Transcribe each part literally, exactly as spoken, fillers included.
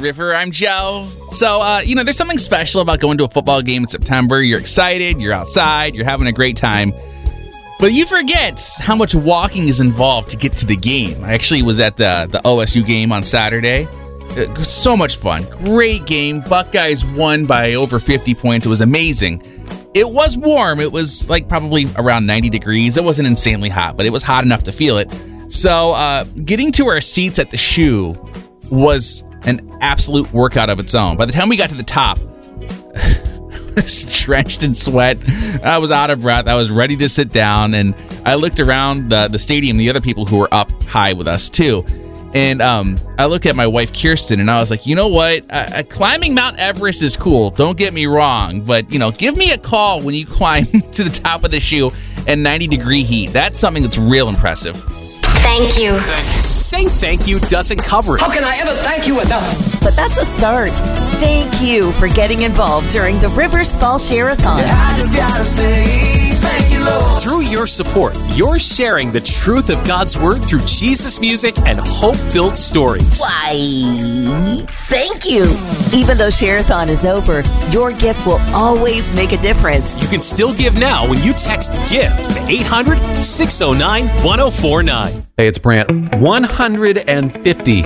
River. I'm Joe. So, uh, you know, there's something special about going to a football game in September. You're excited, you're outside, you're having a great time. But you forget how much walking is involved to get to the game. I actually was at the, the O S U game on Saturday. It was so much fun. Great game. Buckeyes won by over fifty points. It was amazing. It was warm. It was like probably around ninety degrees. It wasn't insanely hot, but it was hot enough to feel it. So uh, getting to our seats at the Shoe was an absolute workout of its own. By the time we got to the top, I was drenched in sweat. I was out of breath. I was ready to sit down, and I looked around the, the stadium, the other people who were up high with us too. And um, I looked at my wife, Kirsten, and I was like, you know what? Uh, climbing Mount Everest is cool. Don't get me wrong. But, you know, give me a call when you climb to the top of the Shoe in ninety degree heat. That's something that's real impressive. Thank you. Thank you. Saying thank you doesn't cover it. How can I ever thank you enough? But that's a start. Thank you for getting involved during the Rivers Fall Share-a-thon. Yeah, I just gotta say thank you, Lord. Through your support, you're sharing the truth of God's Word through Jesus music and hope-filled stories. Why, thank you. Even though Share-a-thon is over, your gift will always make a difference. You can still give now when you text GIFT to eight hundred, six oh nine, one oh four nine. Hey, it's Brant. one hundred fifty.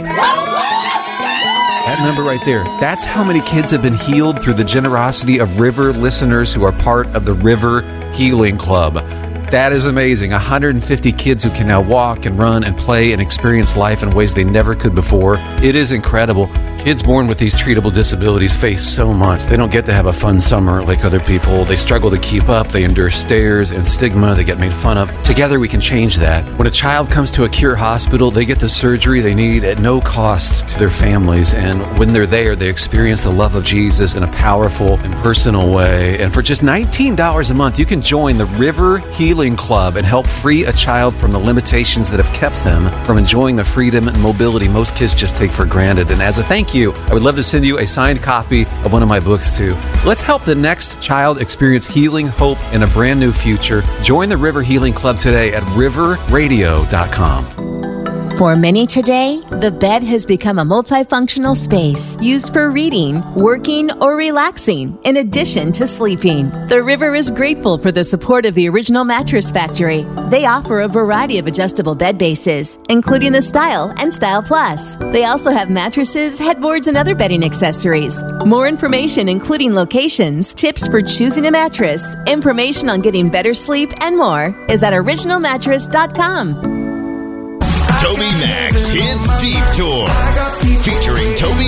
That number right there, that's how many kids have been healed through the generosity of River listeners who are part of the River Healing Club. That is amazing. one hundred fifty kids who can now walk and run and play and experience life in ways they never could before. It is incredible. Kids born with these treatable disabilities face so much. They don't get to have a fun summer like other people. They struggle to keep up. They endure stares and stigma. They get made fun of. Together we can change that. When a child comes to a Cure hospital, they get the surgery they need at no cost to their families. And when they're there, they experience the love of Jesus in a powerful and personal way. And for just nineteen dollars a month, you can join the River Healing Club and help free a child from the limitations that have kept them from enjoying the freedom and mobility most kids just take for granted. And as a thank you, I would love to send you a signed copy of one of my books too. Let's help the next child experience healing, hope, and a brand new future. Join the River Healing Club today at river radio dot com. For many today, the bed has become a multifunctional space used for reading, working, or relaxing, in addition to sleeping. The River is grateful for the support of the Original Mattress Factory. They offer a variety of adjustable bed bases, including the Style and Style Plus. They also have mattresses, headboards, and other bedding accessories. More information, including locations, tips for choosing a mattress, information on getting better sleep, and more, is at original mattress dot com. Toby Max Hits Deep Tour, featuring Toby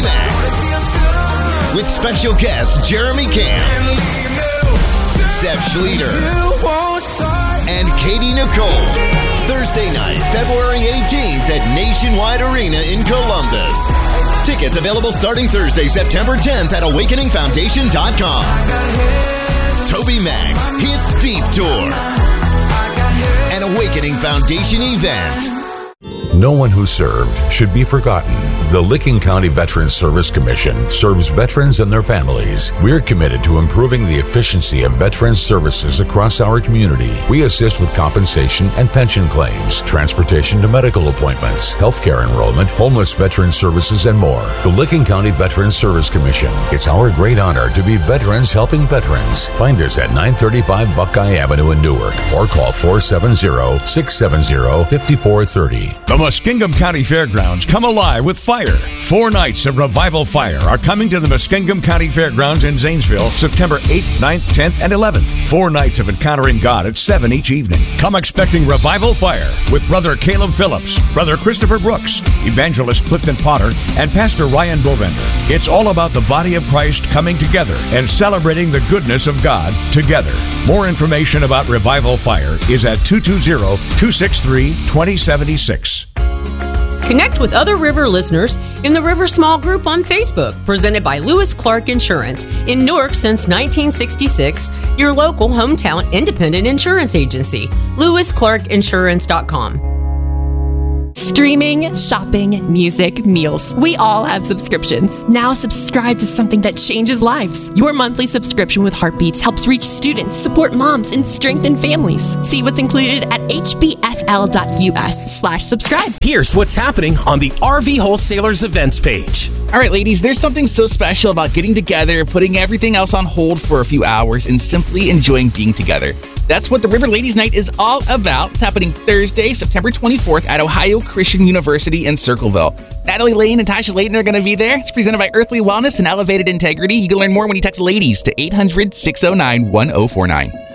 Max, with special guests Jeremy Camp, Seth Schleter, and Katie Nicole. Thursday night, February eighteenth at Nationwide Arena in Columbus. Tickets available starting Thursday, September tenth at awakening foundation dot com. Toby Max Hits Deep Tour, an Awakening Foundation event. No one who served should be forgotten. The Licking County Veterans Service Commission serves veterans and their families. We're committed to improving the efficiency of veterans services across our community. We assist with compensation and pension claims, transportation to medical appointments, healthcare enrollment, homeless veteran services, and more. The Licking County Veterans Service Commission. It's our great honor to be veterans helping veterans. Find us at nine thirty-five Buckeye Avenue in Newark or call four seven zero, six seven zero, five four three zero. The Muskingum County Fairgrounds come alive with fire. Four nights of Revival Fire are coming to the Muskingum County Fairgrounds in Zanesville, September eighth, ninth, tenth, and eleventh. Four nights of encountering God at seven each evening. Come expecting Revival Fire with Brother Caleb Phillips, Brother Christopher Brooks, Evangelist Clifton Potter, and Pastor Ryan Bovender. It's all about the body of Christ coming together and celebrating the goodness of God together. More information about Revival Fire is at two two zero, two six three, two zero seven six. Connect with other River listeners in the River Small Group on Facebook, presented by Lewis Clark Insurance. In Newark since nineteen sixty-six, your local hometown independent insurance agency. lewis clark insurance dot com. Streaming, shopping, music, meals. We all have subscriptions. Now subscribe to something that changes lives. Your monthly subscription with Heartbeats helps reach students, support moms, and strengthen families. See what's included at h b f l dot u s slash subscribe. Here's what's happening on the R V Wholesalers events page. All right, ladies, there's something so special about getting together, putting everything else on hold for a few hours, and simply enjoying being together. That's what the River Ladies Night is all about. It's happening Thursday, September twenty-fourth at Ohio Christian University in Circleville. Natalie Lane and Tasha Layton are going to be there. It's presented by Earthly Wellness and Elevated Integrity. You can learn more when you text LADIES to eight hundred, six oh nine, one oh four nine.